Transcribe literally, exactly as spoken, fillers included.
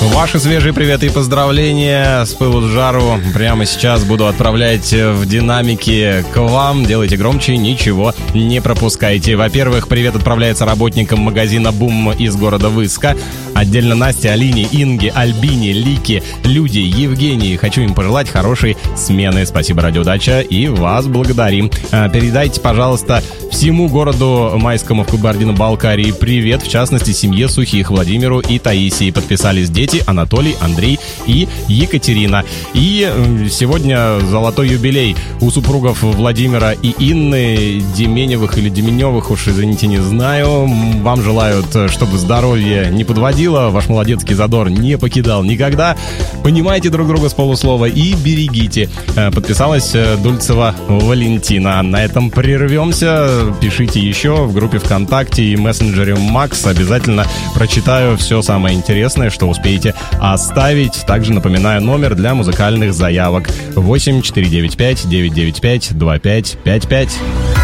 Ваши свежие приветы и поздравления с пылу с жару прямо сейчас буду отправлять в динамики к вам. Делайте громче, ничего не пропускайте. Во-первых, привет отправляется работникам магазина «Бум» из города Выска. Отдельно Насте, Алине, Инге, Альбине, Лике, Люде, Евгении. Хочу им пожелать хорошей смены. Спасибо, радиодача, и вас благодарим. Передайте, пожалуйста, всему городу майскому в Кабардино-Балкарии привет, в частности, семье Сухих, Владимиру и Таисии. Подписались дети Анатолий, Андрей и Екатерина. И сегодня золотой юбилей у супругов Владимира и Инны, Деменевых или Деменевых, уж извините, не знаю. Вам желают, чтобы здоровье не подводило, ваш молодецкий задор не покидал никогда. Понимайте друг друга с полуслова и берегите. Подписалась Дульцева Валентина. На этом прервемся. Пишите еще в группе ВКонтакте и мессенджере Макс. Обязательно прочитаю все самое интересное, что успеете оставить. Также напоминаю номер для музыкальных заявок: восемь четыре девять пять девять девять пять два пять пять пять.